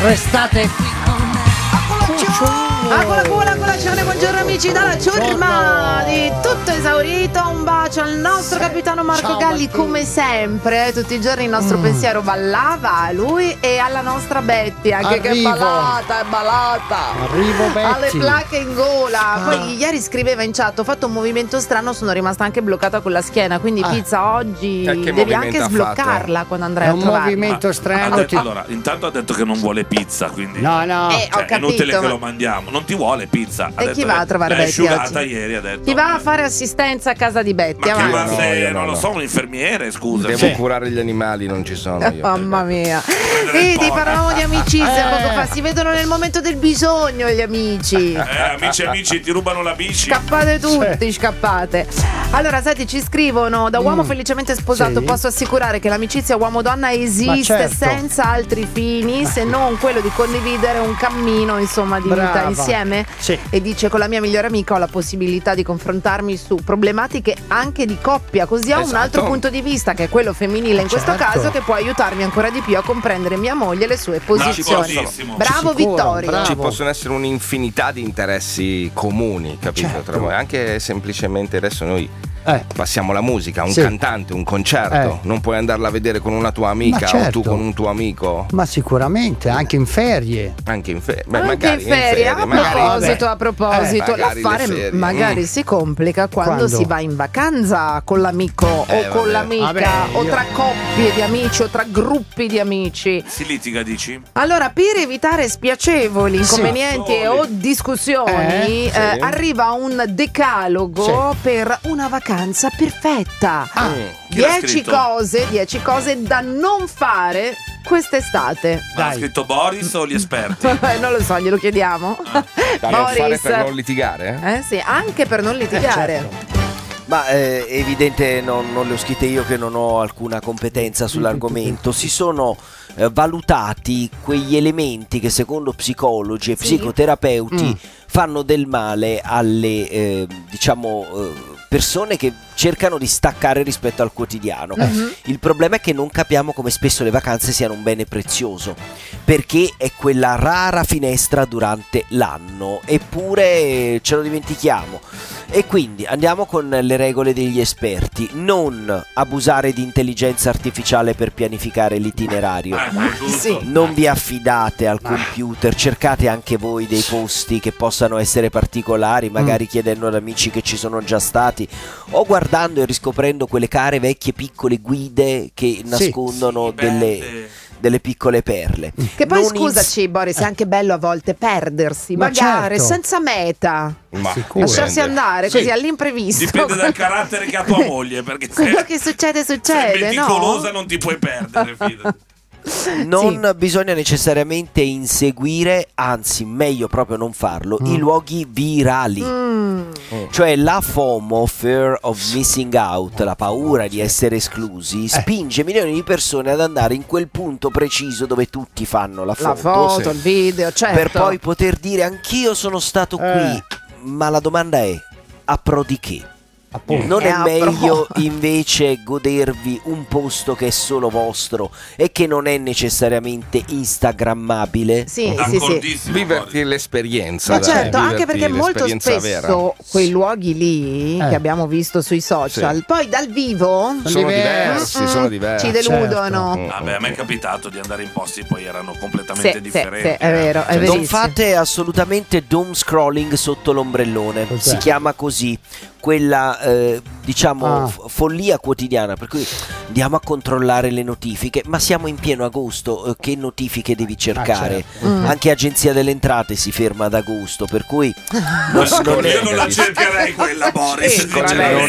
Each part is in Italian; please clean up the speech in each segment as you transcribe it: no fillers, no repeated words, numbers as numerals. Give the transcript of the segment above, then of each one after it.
Restate qui con me. A colazione, buongiorno amici dalla ciurma di tutto esaurito. Un bacio al nostro capitano Marco Galli, come sempre. Tutti i giorni il nostro pensiero ballava a lui e alla nostra Betty, anche che è ballata. Arrivo Betty. Alle placche in gola. Poi ieri scriveva in chat: ho fatto un movimento strano, sono rimasta anche bloccata con la schiena. Quindi Pizza, oggi devi anche sbloccarla quando andrai a trovarla. È un movimento strano. Allora, intanto ha detto che non vuole pizza, quindi No. Ho è inutile capito, che lo mandiamo. Non ti vuole pizza. E chi va a trovare Betty asciugata oggi? ieri, ha detto. Chi va a fare assistenza a casa di Betty? Ma chi va Avanti. se No. non lo so, un infermiere, scusa. Devo curare gli animali, non ci sono io. Mamma mia. Vedi, parlavamo di amicizia poco fa. Si vedono nel momento del bisogno gli amici. Amici, ti rubano la bici. Scappate tutti, scappate. Allora, senti, ci scrivono: da uomo felicemente sposato Sì. posso assicurare che l'amicizia uomo-donna esiste certo. senza altri fini se non quello di condividere un cammino, insomma, di vita Brava. insieme. Sì. E dice: con la mia migliore amica ho la possibilità di confrontarmi su problematiche anche di coppia, così ho un Esatto. altro punto di vista, che è quello femminile in questo Certo. caso, che può aiutarmi ancora di più a comprendere mia moglie e le sue posizioni. D'accordissimo. Bravo Sicuro, Vittorio. bravo. Ci possono essere un'infinità di interessi comuni, capito? Certo. Tra noi. Anche semplicemente adesso noi passiamo la musica, un Sì. cantante, un concerto. Non puoi andarla a vedere con una tua amica Ma certo. o tu con un tuo amico. Ma sicuramente, anche in ferie. Anche in ferie. Anche in ferie, a proposito, magari l'affare le ferie. magari si complica quando Quando? si va in vacanza con l'amico o con vabbè. l'amica, Vabbè, o io- tra coppie di amici o tra gruppi di amici. Si litiga, dici? Allora, per evitare spiacevoli inconvenienti Sì. o discussioni, Sì. arriva un decalogo per una vacanza perfetta. Chi l'ha 10 scritto? 10 cose da non fare quest'estate. Ma ha Dai. scritto Boris o gli esperti? Non lo so, glielo chiediamo. Da non fare Boris. per non litigare? Sì, anche per non litigare. Certo. Ma è evidente, non le ho scritte io che non ho alcuna competenza sull'argomento. Si sono valutati quegli elementi che secondo psicologi e psicoterapeuti fanno del male alle persone che cercano di staccare rispetto al quotidiano. Il problema è che non capiamo come spesso le vacanze siano un bene prezioso, perché è quella rara finestra durante l'anno, eppure ce lo dimentichiamo. E quindi andiamo con le regole degli esperti: non abusare di intelligenza artificiale per pianificare l'itinerario. Giusto. Non vi affidate al computer, cercate anche voi dei posti che possano essere particolari, magari chiedendo ad amici che ci sono già stati, o guardando e riscoprendo quelle care vecchie piccole guide che nascondono delle piccole perle. Che poi Non scusaci Boris, è anche bello a volte perdersi, Ma magari certo. senza meta, Ma lasciarsi andare così all'imprevisto. Dipende dal carattere che ha tua moglie, perché Quello se che succede, sei succede, meticolosa no? non ti puoi perdere, fidati. Non bisogna necessariamente inseguire, anzi meglio proprio non farlo, i luoghi virali. Cioè la FOMO, Fear of Missing Out, la paura di essere esclusi, spinge milioni di persone ad andare in quel punto preciso dove tutti fanno la La foto, foto, il video, certo. per poi poter dire anch'io sono stato qui. Ma la domanda è: a pro di che? Non È è a meglio invece godervi un posto che è solo vostro e che non è necessariamente instagrammabile? Sì. D'accordissimo. viverti l'esperienza. Ma dai, certo, anche viverti perché molto l'esperienza spesso vera. quei luoghi lì che abbiamo visto sui social, poi dal vivo Sono diversi, sono diversi. ci deludono. Vabbè, a me è capitato di andare in posti poi erano completamente Sì, differenti. è vero, è Cioè, verissimo. Non fate assolutamente doom scrolling sotto l'ombrellone, Cos'è? si chiama così, quella follia quotidiana, per cui andiamo a controllare le notifiche, ma siamo in pieno agosto, che notifiche devi cercare? certo. Anche Agenzia delle Entrate si ferma ad agosto, per cui io non la cercherei quella, Boris. non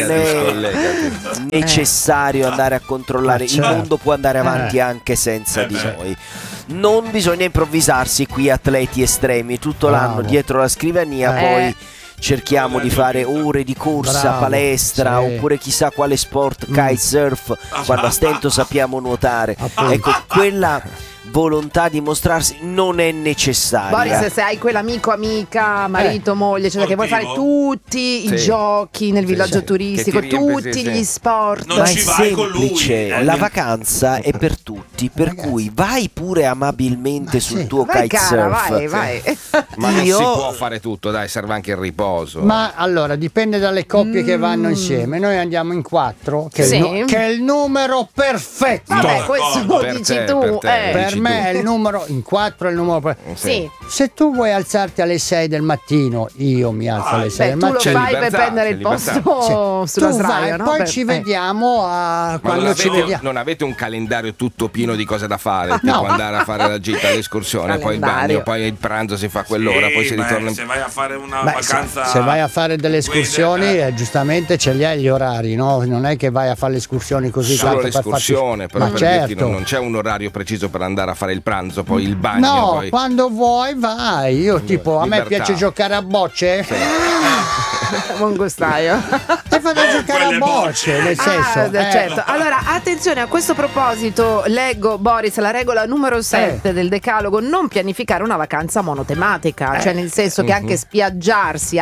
è necessario andare a controllare, il certo. mondo può andare avanti anche senza di noi. Non bisogna improvvisarsi qui atleti estremi tutto l'anno dietro la scrivania, poi cerchiamo di fare ore di corsa, Bravo, palestra, sì. oppure chissà quale sport, kitesurf, quando a stento sappiamo nuotare. Ecco, quella volontà di mostrarsi non è necessaria. Boris, se hai quell'amico, amica, marito, moglie, cioè che vuoi fare tutti i giochi nel villaggio turistico, tutti gli sport, Non ma è ci vai con lui. semplice, la vacanza è per tutti, per cui vai pure amabilmente sul tuo vai cara, kitesurf. vai. Ma non Io- si può fare tutto, dai, serve anche il riposo. Ma allora dipende dalle coppie che vanno insieme. Noi andiamo in 4, che, Sì. che è il numero perfetto. Vabbè, No, questo d'accordo. lo Per dici te, tu. per te. Per dici me tu. è il numero in 4 è il numero perfetto. Sì. Se tu vuoi alzarti alle 6 del mattino, io mi alzo alle 6 Beh, del tu lo mattino. fai per libertà, prendere c'è il libertà. posto sulla Tu vai, sdraio, no? poi Per- ci vediamo Ma quando ci vediamo. non avete un calendario tutto pieno di cose da fare, tipo no. andare a fare la gita, l'escursione, poi il Calendario. bagno, poi il pranzo si fa a quell'ora, poi si ritorna Se vai a fare una Beh, vacanza, se vai a fare delle escursioni, guida, giustamente ce li hai gli orari, no? Non è che vai a fare le escursioni così solo tanto per farti- l'escursione, però Ma per dirti, certo. non c'è un orario preciso per andare a fare il pranzo, poi il bagno, No, poi... quando vuoi vai. Io tipo, a me Libertà. piace giocare a bocce Buon gustaio. e vado a giocare a Quelle bocce, nel senso. Certo. Allora, attenzione, a questo proposito leggo, Boris, la regola numero 7 del decalogo: non pianificare una vacanza monotematica, cioè nel senso che anche spiaggiarsi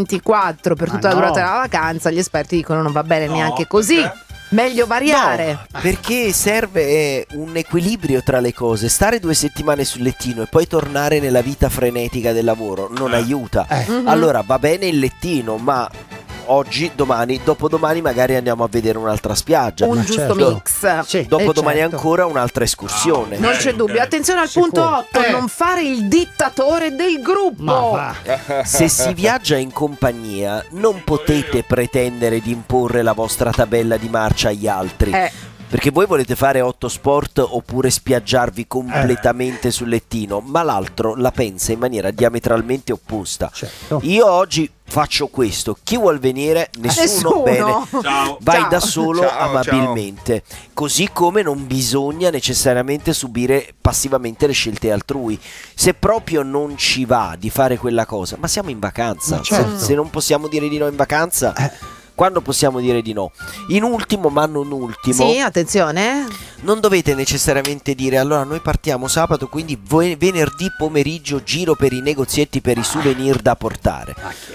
H24 per tutta la no. durata della vacanza, gli esperti dicono non va bene neanche così. perché? Meglio variare. No, perché serve un equilibrio tra le cose. Stare 2 settimane sul lettino e poi tornare nella vita frenetica del lavoro non aiuta. Allora va bene il lettino, ma oggi, domani, dopodomani magari andiamo a vedere un'altra spiaggia. Un Ma giusto certo. mix. Sì. Dopodomani certo. ancora un'altra escursione. Non c'è Ok. dubbio. Attenzione al Sicuro. punto 8, non fare il dittatore del gruppo. Ma va. Se si viaggia in compagnia, non potete pretendere di imporre la vostra tabella di marcia agli altri. Perché voi volete fare 8 sport oppure spiaggiarvi completamente sul lettino, ma l'altro la pensa in maniera diametralmente opposta. Certo. Io oggi faccio questo, chi vuol venire? Nessuno. Nessuno. Bene. Ciao. Vai Ciao. da solo Ciao, amabilmente. Così come non bisogna necessariamente subire passivamente le scelte altrui. Se proprio non ci va di fare quella cosa, ma siamo in vacanza. Ma certo. Se non possiamo dire di no in vacanza, quando possiamo dire di no? In ultimo, ma non ultimo, Sì, attenzione. non dovete necessariamente dire allora noi partiamo sabato, quindi venerdì pomeriggio giro per i negozietti per i souvenir da portare.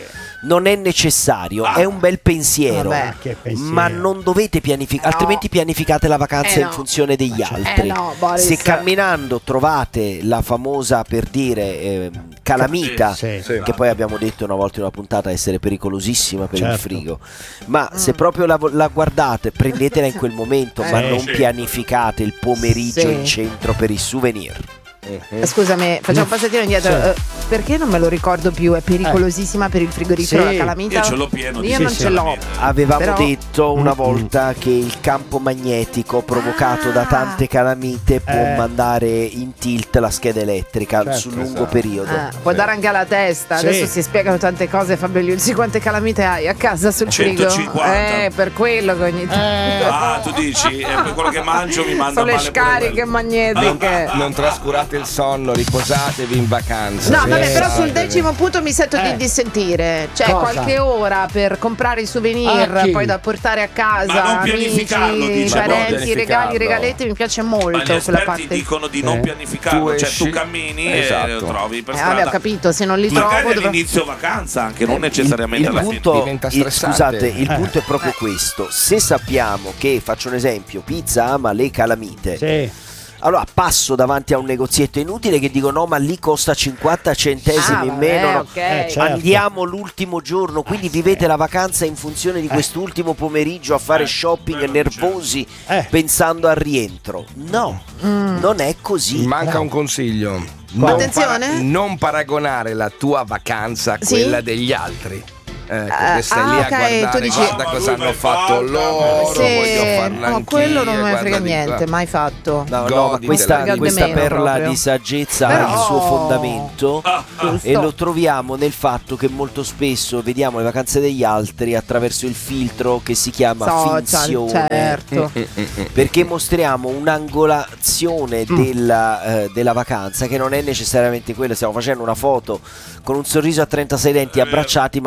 Non è necessario, è un bel pensiero, Vabbè. Che pensiero. ma non dovete pianificare, No. altrimenti pianificate la vacanza No. in funzione degli altri. no, Boris. Se camminando trovate la famosa, per dire, calamita, Sì. Sì. che poi abbiamo detto una volta in una puntata essere pericolosissima per il Certo. frigo, ma se proprio la guardate, prendetela in quel momento, ma non Sì. pianificate il pomeriggio Sì. in centro per i souvenir. Scusami, facciamo un passettino indietro. Sì. Perché non me lo ricordo più? È pericolosissima per il frigorifero Sì. la calamita? Io ce l'ho pieno di Io non sì, ce l'ho. Avevamo Però- detto una volta che il campo magnetico provocato da tante calamite può mandare in tilt la scheda elettrica Certo, sul lungo esatto. periodo. Può dare anche alla testa. Sì. Adesso si spiegano tante cose. Fabio Liuzzi, quante calamite hai a casa sul 150. frigo? Per quello che ogni tanto. Ah, tu dici? Per quello che mangio mi manda Sono le male pure scariche quello. magnetiche. Non trascurate il sonno, riposatevi in vacanza. No, Sì, vabbè, però sul statevi. 10° punto mi sento di dissentire. Cioè, Cosa? qualche ora per comprare i souvenir, Ah, chi? poi da portare a casa, Ma non amici, pianificarlo, dice. parenti, Ma non regali, pianificarlo. regaletti, mi piace Ma molto gli quella esperti parte. dicono di non pianificarlo, Tu cioè esci- tu cammini e Esatto. lo trovi per Vabbè, ho strada. capito, se non li Magari trovo dovrò... all'inizio vacanza, anche non necessariamente Il alla fine. punto, diventa stressante. scusate, il punto è proprio questo. Se sappiamo che, faccio un esempio, Pizza ama le calamite, Sì. allora passo davanti a un negozietto, è inutile che dico no, ma lì costa 50 centesimi in meno. no. ok. certo. Andiamo l'ultimo giorno, quindi vivete la vacanza in funzione di quest'ultimo pomeriggio a fare shopping quello nervosi Eh. pensando al rientro. No, non è così. Manca un consiglio. Attenzione. Non paragonare la tua vacanza a Sì? quella degli altri. Ecco, che stai lì ok, a guardare, tu dici- guarda cosa hanno fatto loro, voglio farlo no, anch'io, quello non me ne guarda frega di niente, qua. mai fatto. No, Godi no, ma questa, della questa vita. perla Proprio. di saggezza Però- ha il suo fondamento Giusto. e lo troviamo nel fatto che molto spesso vediamo le vacanze degli altri attraverso il filtro che si chiama Social, finzione. certo. Perché mostriamo un'angolazione della vacanza che non è necessariamente quella. Stiamo facendo una foto con un sorriso a 36 denti abbracciati, ma abbiamo litigato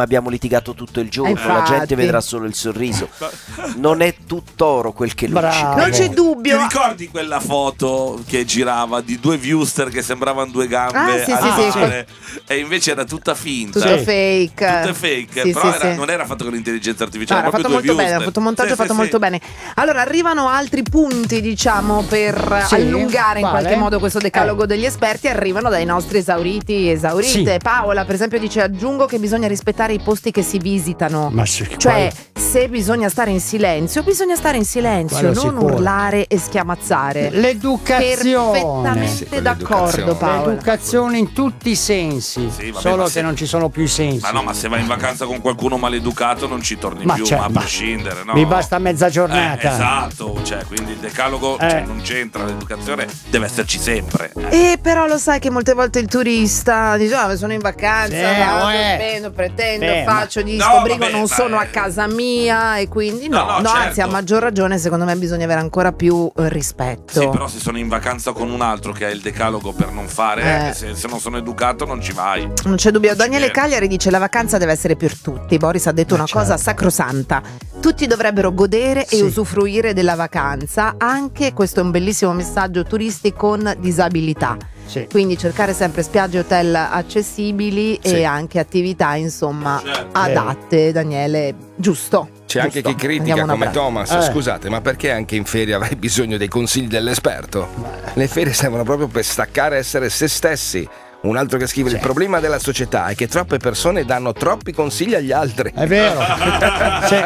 litigato tutto il giorno, la Infatti. gente vedrà solo il sorriso. Non è tutt'oro quel che luccica. Non c'è dubbio. Ti ricordi quella foto che girava di due viewster che sembravano due gambe? Sì, E invece era tutta finta. Tutto fake. Tutte fake, Sì, però sì. non era fatto con l'intelligenza artificiale, No, era era fatto proprio molto due bene, viewster. il fotomontaggio fatto molto bene. Allora arrivano altri punti, diciamo, per Sì, allungare in quale? qualche modo questo decalogo degli esperti. Arrivano dai nostri esaurite. Sì. Paola, per esempio, dice: aggiungo che bisogna rispettare i posti che si visitano. Ma sì, Cioè, se bisogna stare in silenzio, bisogna stare in silenzio, Quello non sicuro. urlare e schiamazzare. L'educazione. Perfettamente Sì, con d'accordo, l'educazione. Paola. L'educazione in tutti i sensi, Sì, vabbè, solo ma che se- non ci sono più i sensi. Ma no, ma se vai in vacanza con qualcuno maleducato non ci torni Ma più, cioè, ma a ma- prescindere, no? mi basta mezza giornata. Esatto, cioè, quindi il decalogo non c'entra, l'educazione deve esserci sempre. E però lo sai che molte volte il turista dice: ah, sono in vacanza, Sì, vado, uè. spendo, pretendo, Beh, faccio di no, sto brigo, vabbè, non ma- sono a casa mia, e quindi no, No, no, anzi, certo. a maggior ragione secondo me bisogna avere ancora più rispetto. Sì, però se sono in vacanza con un altro che ha il decalogo per non fare, se non sono educato non ci vai. Non c'è dubbio. Non ci Daniele viene. Cagliari dice: la vacanza deve essere per tutti. Boris ha detto una cosa sacrosanta: tutti dovrebbero godere e Sì. usufruire della vacanza, anche questo è un bellissimo messaggio, turisti con disabilità. Sì. Quindi cercare sempre spiagge e hotel accessibili Sì. e anche attività, insomma, Certo. adatte. Daniele, giusto. C'è anche chi Giusto. critica Andiamo un come abbraccio. Thomas, scusate, ma perché anche in ferie avrai bisogno dei consigli dell'esperto? Le ferie servono proprio per staccare e essere se stessi. Un altro che scrive: il problema della società è che troppe persone danno troppi consigli agli altri. È vero. Sì.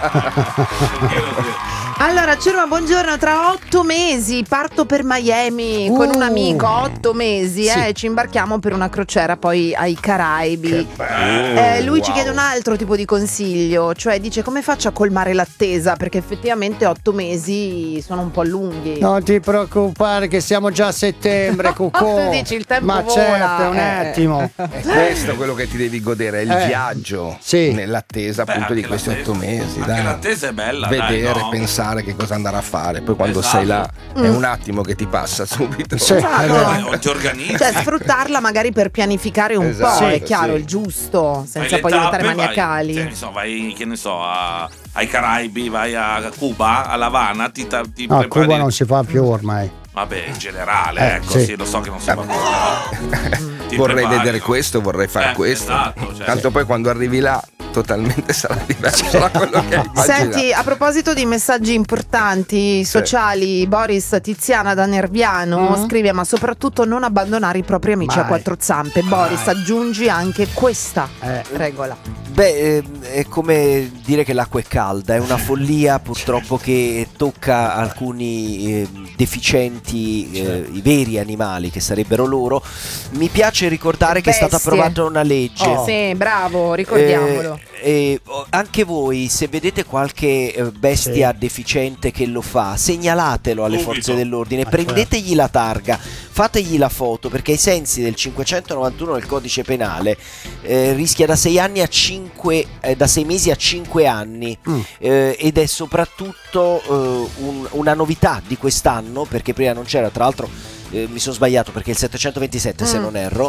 Allora, Cerma, buongiorno. Tra 8 mesi parto per Miami con un amico. 8 mesi, Sì. ci imbarchiamo per una crociera poi ai Caraibi. Lui ci chiede un altro tipo di consiglio, cioè dice: come faccio a colmare l'attesa? Perché effettivamente 8 mesi sono un po' lunghi. Non ti preoccupare che siamo già a settembre, Cucù. Tu dici, il tempo Ma vola. certo, un attimo. È questo quello che ti devi godere, è il viaggio Sì. nell'attesa appunto Beh, di questi anche 8 mesi. anche dai. l'attesa è bella, vedere, dai, no? pensare che cosa andare a fare. Poi quando Esatto. sei là è un attimo che ti passa subito. Sì, è vero. O ti organizzi. Cioè, sfruttarla magari per pianificare un Esatto, po', è sì, chiaro, sì. il giusto, Fai senza le poi diventare tappe, maniacali. vai, che ne so, ai Caraibi, vai a Cuba, a La Habana, ti No, a prepari. Cuba non si fa più ormai. Vabbè, in generale, ecco, sì. sì, lo so che non si fa più, però ti Vorrei prepari, vedere no? questo, vorrei fare questo. Esatto, cioè, Tanto poi quando arrivi là totalmente sarà diverso da quello che hai immaginato. Senti, a proposito di messaggi importanti sociali, Boris Tiziana da Nerviano scrive: ma soprattutto non abbandonare i propri amici a Mai. quattro zampe. Boris, aggiungi anche questa regola. Beh, è come dire che l'acqua è calda, è una follia purtroppo che tocca alcuni deficienti, i veri animali che sarebbero loro. Mi piace ricordare che è stata Bestie. approvata una legge. Sì, bravo, ricordiamolo. Anche voi, se vedete qualche bestia deficiente che lo fa, segnalatelo alle Subito. forze dell'ordine, prendetegli la targa, fategli la foto, perché ai sensi del 591 del codice penale rischia da 6 anni a 5 da 6 mesi a 5 anni ed è soprattutto una novità di quest'anno, perché prima non c'era. Tra l'altro mi sono sbagliato perché è il 727 se non erro,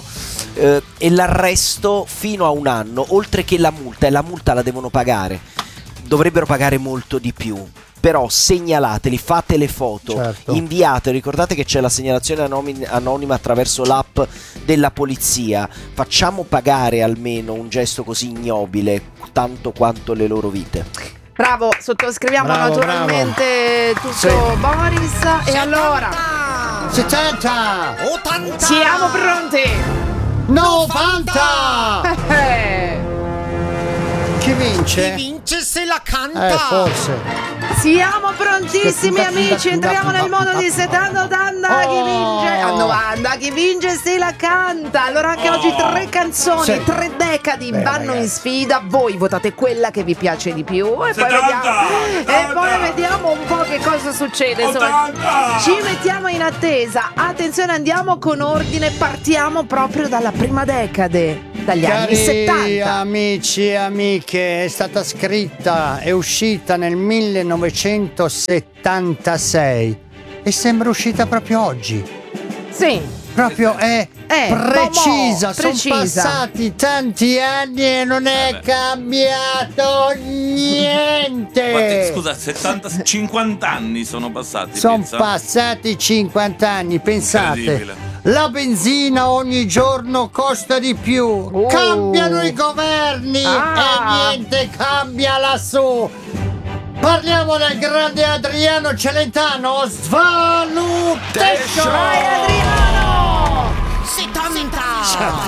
e l'arresto fino a 1 anno, oltre che la multa, e la multa la devono pagare, dovrebbero pagare molto di più. Però segnalateli, fate le foto, Certo. inviate, ricordate che c'è la segnalazione anonima attraverso l'app della polizia. Facciamo pagare almeno un gesto così ignobile tanto quanto le loro vite. Bravo, sottoscriviamo Bravo, naturalmente tutto, Sì. Boris. E allora 70! siamo pronti. 90! Chi vince? Vince se la canta. Forse. Siamo prontissimi amici, entriamo nel mondo di 70-80, chi vince a 90, chi vince se la canta. Allora anche oggi 3 canzoni, Sì. 3 decadi Beh, vanno in ragazzi. sfida, voi votate quella che vi piace di più e poi 70, vediamo un po' che cosa succede. Insomma, 80. ci mettiamo in attesa, attenzione, andiamo con ordine, partiamo proprio dalla prima decade, dagli anni Cari 70. amici e amiche, è stata scritta e uscita nel 1976 e sembra uscita proprio oggi. Sì, proprio è precisa. Sono precisa. passati tanti anni e non è cambiato niente. Guardi, scusa, 50 anni sono passati. Sono pensa. passati 50 anni, pensate. Incredibile. La benzina ogni giorno costa di più. Cambiano i governi e niente cambia lassù. Parliamo del grande Adriano Celentano. Svalutation! Vai Adriano! 70!